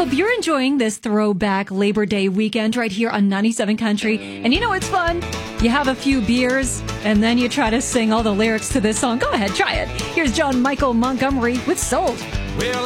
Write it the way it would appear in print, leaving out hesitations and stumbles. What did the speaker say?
Hope you're enjoying this throwback Labor Day weekend right here on 97 Country. And you know it's fun? You have a few beers, and then you try to sing all the lyrics to this song. Go ahead, try it. Here's John Michael Montgomery with Sold.